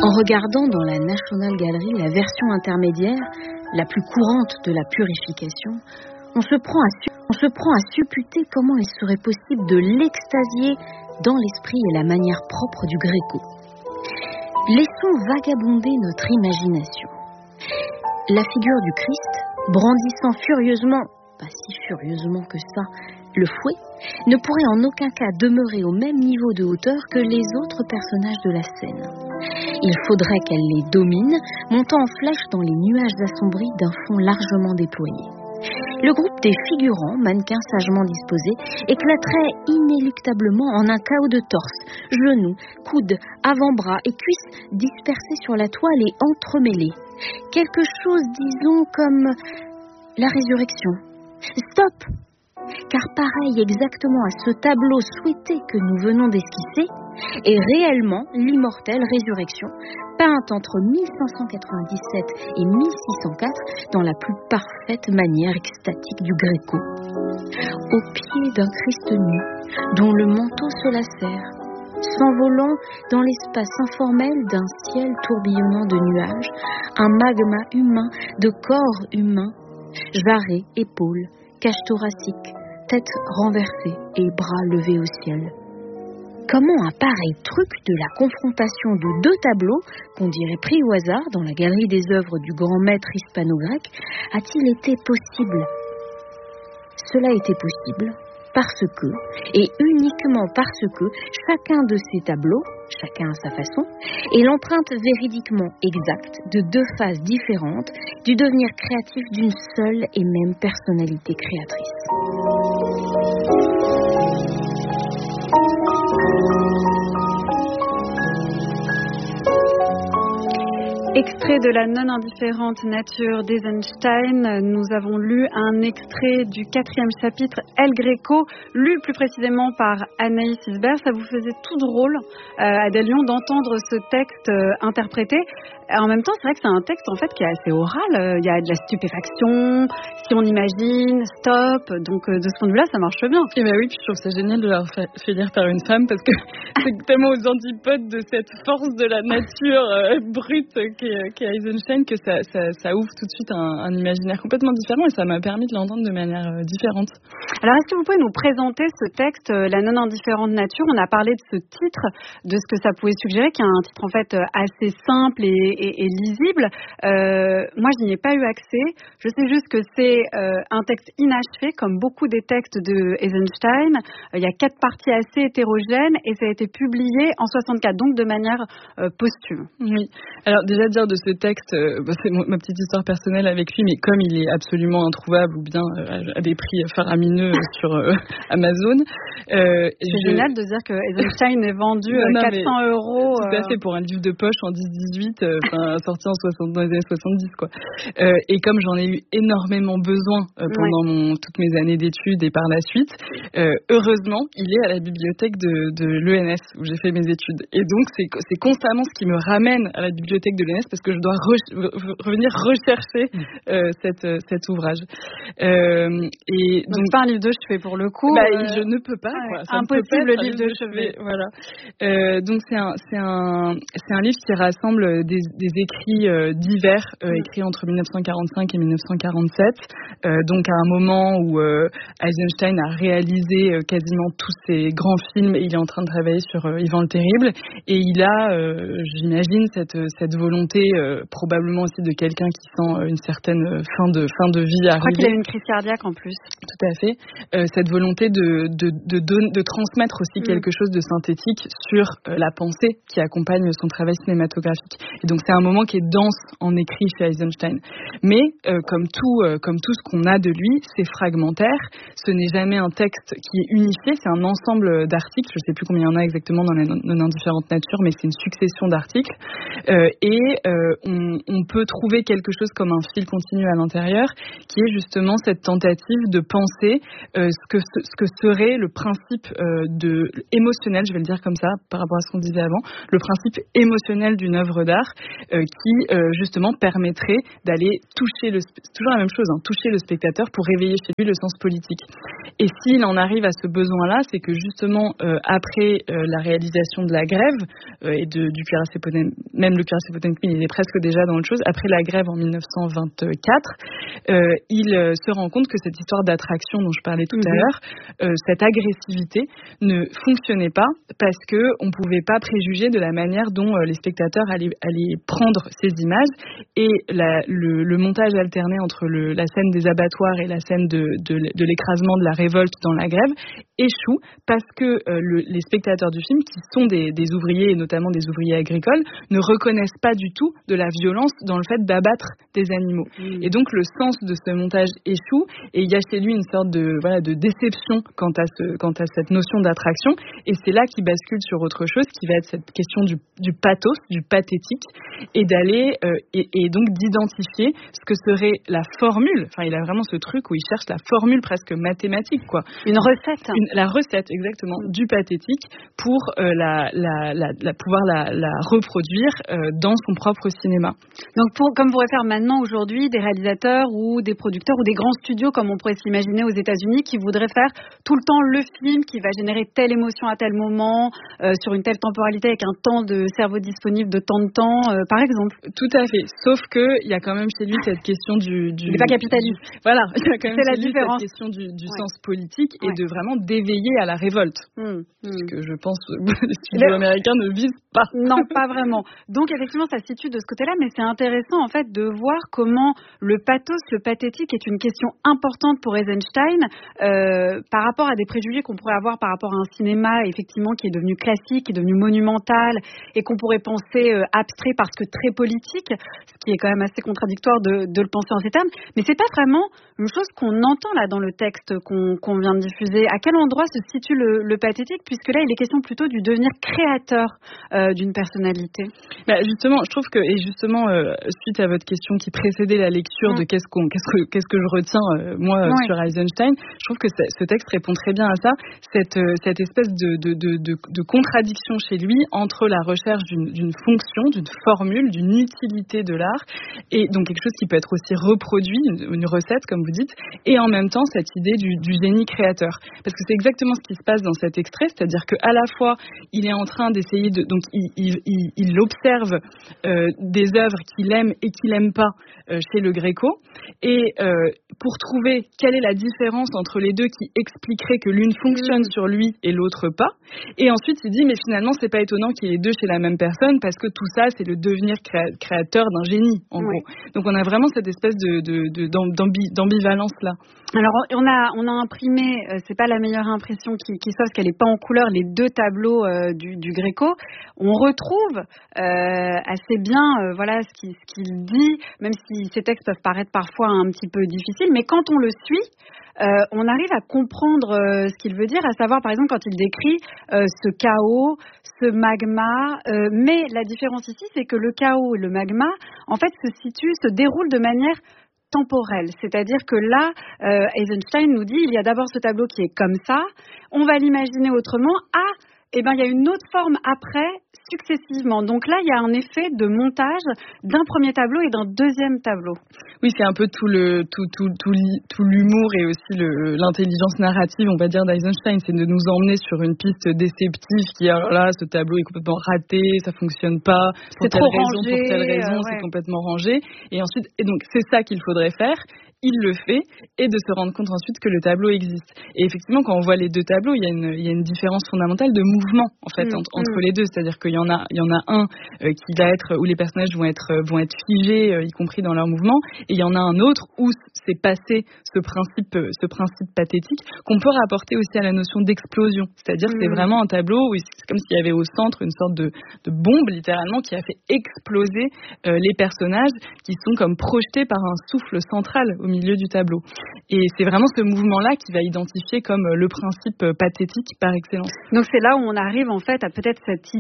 En regardant dans la National Gallery la version intermédiaire, la plus courante de la purification, on se prend à supputer comment il serait possible de l'extasier dans l'esprit et la manière propre du Gréco. Laissons vagabonder notre imagination. La figure du Christ, brandissant furieusement, pas si furieusement que ça, le fouet, ne pourrait en aucun cas demeurer au même niveau de hauteur que les autres personnages de la scène. Il faudrait qu'elle les domine, montant en flèche dans les nuages assombris d'un fond largement déployé. Le groupe des figurants, mannequins sagement disposés, éclaterait inéluctablement en un chaos de torses, genoux, coudes, avant-bras et cuisses dispersés sur la toile et entremêlés. Quelque chose, disons, comme la résurrection. Stop! Car pareil exactement à ce tableau souhaité que nous venons d'esquisser, est réellement l'immortelle résurrection, peinte entre 1597 et 1604 dans la plus parfaite manière extatique du Gréco. Au pied d'un Christ nu, dont le manteau se lacère, s'envolant dans l'espace informel d'un ciel tourbillonnant de nuages, un magma humain de corps humains, jarrets, épaules, cage thoracique, tête renversée et bras levés au ciel. Comment un pareil truc de la confrontation de deux tableaux, qu'on dirait pris au hasard dans la galerie des œuvres du grand maître hispano-grec, a-t-il été possible ? Cela était possible parce que, et uniquement parce que, chacun de ces tableaux, chacun à sa façon, est l'empreinte véridiquement exacte de deux phases différentes du devenir créatif d'une seule et même personnalité créatrice. Extrait de la non-indifférente nature d'Eisenstein, nous avons lu un extrait du 4e chapitre El Greco, lu plus précisément par Anaïs Isbert. Ça vous faisait tout drôle, Adèle Lyon, d'entendre ce texte interprété. En même temps, c'est vrai que c'est un texte en fait qui est assez oral. Il y a de la stupéfaction, si on imagine, stop. Donc de ce point de vue-là, ça marche bien. Et ben oui, puis je trouve ça génial de l'avoir fait lire par une femme parce que c'est tellement aux antipodes de cette force de la nature brute qu'est Eisenstein que ça ouvre tout de suite un imaginaire complètement différent et ça m'a permis de l'entendre de manière différente. Alors, est-ce que vous pouvez nous présenter ce texte, La non-indifférente nature ? On a parlé de ce titre, de ce que ça pouvait suggérer, qui est un titre en fait assez simple et lisible. Moi, je n'y ai pas eu accès. Je sais juste que c'est un texte inachevé, comme beaucoup des textes de Eisenstein. Il y a 4 parties assez hétérogènes et ça a été publié en 64, donc de manière posthume. Oui. Alors déjà dire de ce texte, c'est ma petite histoire personnelle avec lui, mais comme il est absolument introuvable ou bien à des prix faramineux sur Amazon. C'est génial de dire que Eisenstein est vendu 400 euros. Tout à fait, pour un livre de poche en 10-18, sorti dans les années 70, quoi. Et comme j'en ai eu énormément besoin pendant toutes mes années d'études et par la suite, heureusement, il est à la bibliothèque de l'ENS où j'ai fait mes études. Et donc, c'est constamment ce qui me ramène à la bibliothèque de l'ENS parce que je dois revenir rechercher cet ouvrage. Et donc pas un livre de chevet pour le coup. Je ne peux pas. Quoi. Ça impossible le livre de chevet. Voilà. Donc c'est un livre qui rassemble des écrits divers, écrits entre 1945 et 1947. Donc à un moment où Eisenstein a réalisé quasiment tous ses grands films, et il est en train de travailler sur Ivan le Terrible, et il a, j'imagine, cette volonté probablement aussi de quelqu'un qui sent une certaine fin de vie arriver. Je crois qu'il a eu une crise cardiaque en plus. Tout à fait. Cette volonté de transmettre aussi quelque chose de synthétique sur la pensée qui accompagne son travail cinématographique. Et donc c'est un moment qui est dense en écrit chez Eisenstein. Mais comme tout ce qu'on a de lui, c'est fragmentaire. Ce n'est jamais un texte qui est unifié. C'est un ensemble d'articles. Je ne sais plus combien il y en a exactement dans la non-indifférente nature, mais c'est une succession d'articles. Et on peut trouver quelque chose comme un fil continu à l'intérieur, qui est justement cette tentative de penser ce que serait le principe émotionnel, je vais le dire comme ça, par rapport à ce qu'on disait avant, le principe émotionnel d'une œuvre d'art qui justement permettrait d'aller toucher toujours la même chose, toucher le spectateur pour réveiller chez lui le sens politique. Et s'il en arrive à ce besoin-là, c'est que justement après la réalisation de la grève et du cuirassé Potemkin, même le cuirassé Potemkin, il est presque déjà dans le chose. Après la grève en 1924, il se rend compte que cette histoire d'attraction dont je parlais tout à l'heure, cette agressivité ne fonctionnait pas parce que on pouvait pas préjuger de la manière dont les spectateurs allaient prendre ces images, et le montage alterné entre la scène des abattoirs et la scène de l'écrasement de la révolte dans la grève échoue parce que les spectateurs du film, qui sont des ouvriers et notamment des ouvriers agricoles, ne reconnaissent pas du tout de la violence dans le fait d'abattre des animaux. Et donc le sens de ce montage échoue, et il y a chez lui une sorte de déception quant à cette notion d'attraction, et c'est là qu'il bascule sur autre chose qui va être cette question du pathos, du pathétique, et d'aller et donc d'identifier ce que serait la formule. Enfin, il a vraiment ce truc où il cherche la formule presque mathématique, quoi. Une recette. La recette, exactement, du pathétique pour pouvoir la reproduire dans son propre cinéma. Donc, comme pourraient faire maintenant aujourd'hui des réalisateurs ou des producteurs ou des grands studios, comme on pourrait s'imaginer aux États-Unis, qui voudraient faire tout le temps le film qui va générer telle émotion à tel moment, sur une telle temporalité, avec un temps de cerveau disponible de tant de temps, par exemple. Tout à fait. Sauf que il y a quand même chez lui cette question il n'est pas capitaliste. Voilà, il y a quand même chez lui cette question du sens politique et de vraiment d'éveiller à la révolte. Ce que je pense les studios américains ne visent pas. Non, pas vraiment. Donc effectivement, ça se situe de ce côté-là, mais c'est intéressant en fait de voir comment le pathos, le pathétique est une question importante pour Eisenstein par rapport à des préjugés qu'on pourrait avoir par rapport à un cinéma effectivement qui est devenu classique, qui est devenu monumental et qu'on pourrait penser abstrait parce que très politique, ce qui est quand même assez contradictoire de le penser en ces termes. Mais c'est pas vraiment une chose qu'on entend là dans le texte qu'on vient de diffuser. À quel endroit se situe le pathétique, puisque là il est question plutôt du devenir créateur d'une personnalité. Justement, je trouve que, et justement suite à votre question qui précédait la lecture de qu'est-ce que je retiens sur Eisenstein, je trouve que ce texte répond très bien à ça, cette espèce de contradiction chez lui entre la recherche d'une fonction, d'une formule, d'une utilité de l'art, et donc quelque chose qui peut être aussi reproduit, une recette comme vous dites, et en même temps cette idée du génie créateur. Parce que c'est exactement ce qui se passe dans cet extrait, c'est-à-dire qu'à la fois il est en train d'essayer donc il observe des œuvres qu'il aime et qu'il n'aime pas chez le Gréco, et pour trouver quelle est la différence entre les deux qui expliquerait que l'une fonctionne sur lui et l'autre pas, et ensuite il dit mais finalement c'est pas étonnant qu'il y ait deux chez la même personne parce que tout ça c'est le devenir créateur d'un génie en gros. Donc on a vraiment cette espèce d'ambivalence là. Alors on a imprimé, c'est pas la meilleure impression qui soit parce qu'elle est pas en couleur, les deux tableaux du Gréco. On retrouve assez bien voilà ce qu'il dit, même si ces textes peuvent paraître parfois un petit peu difficiles, mais quand on le suit, on arrive à comprendre ce qu'il veut dire, à savoir par exemple quand il décrit ce chaos, ce magma, mais la différence ici c'est que le chaos et le magma en fait se déroulent de manière temporelle, c'est-à-dire que là, Eisenstein nous dit il y a d'abord ce tableau qui est comme ça, on va l'imaginer autrement, il y a une autre forme après, successivement. Donc là, il y a un effet de montage d'un premier tableau et d'un deuxième tableau. Oui, c'est un peu tout l'humour et aussi l'intelligence narrative, on va dire, d'Eisenstein, c'est de nous emmener sur une piste déceptive qui, alors là, ce tableau est complètement raté, ça fonctionne pas, pour telle raison, c'est complètement rangé. Et ensuite, donc c'est ça qu'il faudrait faire. Il le fait, et de se rendre compte ensuite que le tableau existe. Et effectivement, quand on voit les deux tableaux, il y a une différence fondamentale de mouvement en fait entre les deux. C'est-à-dire qu'il y en a un qui va être où les personnages vont être figés, y compris dans leur mouvement, et il y en a un autre où c'est passé ce principe pathétique qu'on peut rapporter aussi à la notion d'explosion. C'est-à-dire que c'est vraiment un tableau où c'est comme s'il y avait au centre une sorte de bombe littéralement qui a fait exploser les personnages qui sont comme projetés par un souffle central au milieu du tableau. Et c'est vraiment ce mouvement-là qui va identifier comme le principe pathétique par excellence. Donc c'est là où on arrive en fait à peut-être cette idée de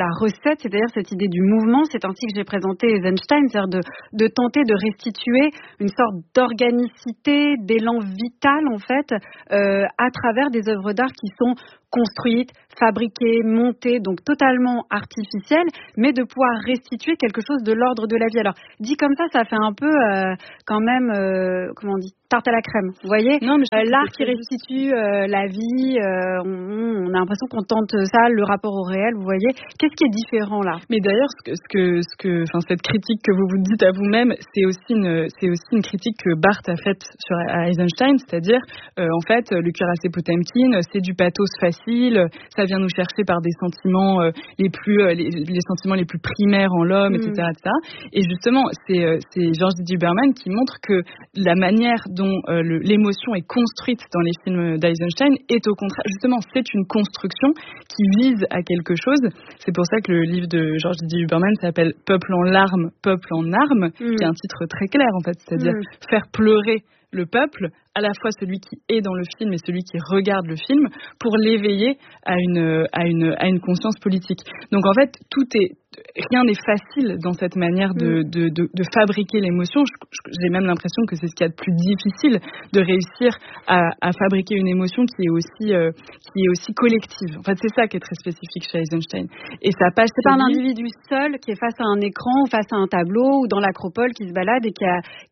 la recette, c'est-à-dire cette idée du mouvement. C'est ainsi que j'ai présenté Eisenstein, c'est-à-dire de tenter de restituer une sorte d'organicité, d'élan vital en fait, à travers des œuvres d'art qui sont construites, fabriquées, montées, donc totalement artificielles, mais de pouvoir restituer quelque chose de l'ordre de la vie. Alors, dit comme ça fait un peu quand même, comment on dit, tarte à la crème. Vous voyez, l'art qui restitue la vie, on a l'impression qu'on tente ça, le rapport au réel. Vous voyez, qu'est-ce qui est différent là? Mais d'ailleurs, cette critique que vous vous dites à vous-même, c'est aussi une critique que Barthes a faite sur Eisenstein, c'est-à-dire, en fait, le cuirassé Potemkin, c'est du pathos facile, ça vient nous chercher par des sentiments les sentiments les plus primaires en l'homme, etc., etc. Et justement, c'est George D. Huberman qui montre que la manière dont l'émotion est construite dans les films d'Eisenstein est au contraire, justement, c'est une construction qui vise à quelque chose. C'est pour ça que le livre de George D. Huberman s'appelle Peuple en larmes, peuple en armes, qui est un titre très clair en fait, c'est-à-dire faire pleurer le peuple, à la fois celui qui est dans le film et celui qui regarde le film, pour l'éveiller à une conscience politique. Donc en fait, rien n'est facile dans cette manière de fabriquer l'émotion. J'ai même l'impression que c'est ce qu'il y a de plus difficile, de réussir à fabriquer une émotion qui est aussi collective. En fait, c'est ça qui est très spécifique chez Eisenstein. Et ça passe. C'est pas un individu seul qui est face à un écran ou face à un tableau ou dans l'acropole qui se balade et qui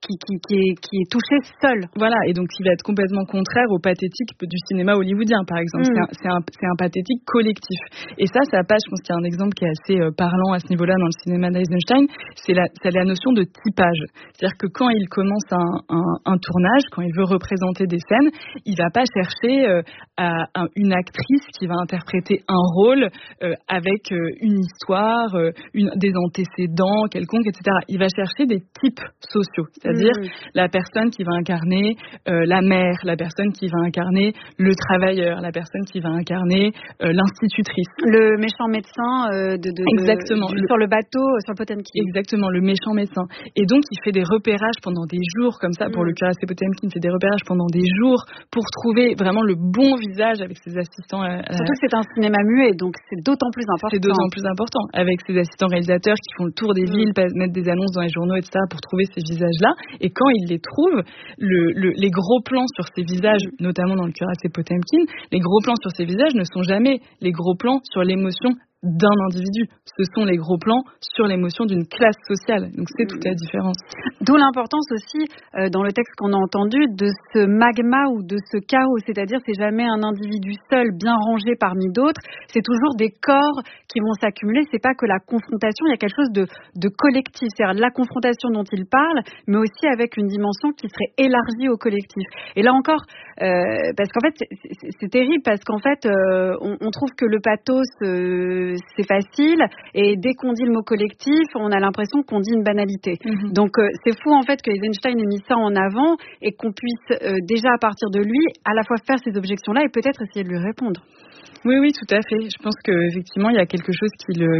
est touché seul. Voilà, et donc il va être complètement contraire au pathétique du cinéma hollywoodien, par exemple. C'est un pathétique collectif. Et ça passe, je pense qu'il y a un exemple qui est assez parlant à ce niveau-là dans le cinéma d'Eisenstein, c'est la notion de typage. C'est-à-dire que quand il commence un tournage, quand il veut représenter des scènes, il va pas chercher une actrice qui va interpréter un rôle avec une histoire, des antécédents quelconques, etc. Il va chercher des types sociaux, c'est-à-dire la personne qui va incarner la mère, la personne qui va incarner le travailleur, la personne qui va incarner l'institutrice. Le méchant médecin Exactement. Sur le bateau, sur le Potemkin. Exactement, le méchant médecin. Et donc, il fait des repérages pendant des jours, comme ça, pour le cuirassé Potemkin, il fait des repérages pendant des jours pour trouver vraiment le bon visage avec ses assistants. Surtout que c'est un cinéma muet, donc c'est d'autant plus important. C'est d'autant plus important, avec ses assistants réalisateurs qui font le tour des villes, mettent des annonces dans les journaux, etc., pour trouver ces visages-là. Et quand il les trouve, les gros plans sur ces visages, notamment dans le cuirassé Potemkin, les gros plans sur ces visages ne sont jamais les gros plans sur l'émotion d'un individu. Ce sont les gros plans sur l'émotion d'une classe sociale. Donc c'est toute la différence. D'où l'importance aussi, dans le texte qu'on a entendu, de ce magma ou de ce chaos. C'est-à-dire, c'est jamais un individu seul, bien rangé parmi d'autres. C'est toujours des corps qui vont s'accumuler. C'est pas que la confrontation, il y a quelque chose de collectif. C'est-à-dire la confrontation dont il parle, mais aussi avec une dimension qui serait élargie au collectif. Et là encore, parce qu'en fait, c'est terrible, parce qu'en fait, on trouve que le pathos, c'est facile, et dès qu'on dit le mot collectif, on a l'impression qu'on dit une banalité. Donc c'est fou en fait que Eisenstein ait mis ça en avant et qu'on puisse déjà à partir de lui à la fois faire ces objections-là et peut-être essayer de lui répondre. Oui, tout à fait. Je pense qu'effectivement, il y a quelque chose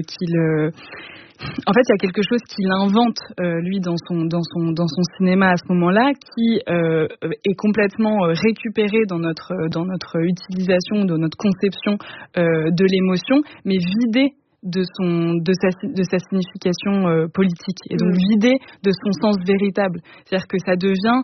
en fait, il y a quelque chose qu'il invente, lui, dans son cinéma à ce moment-là, qui est complètement récupéré dans notre utilisation, dans notre conception de l'émotion, mais vidé de sa signification politique, et donc vidé de son sens véritable. C'est-à-dire que ça devient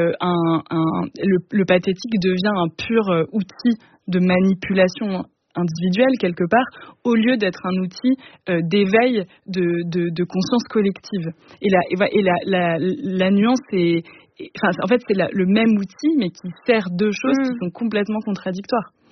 le pathétique devient un pur outil de manipulation individuelle quelque part, au lieu d'être un outil d'éveil de conscience collective. Et la nuance est, en fait, c'est le même outil, mais qui sert deux choses qui sont complètement contradictoires.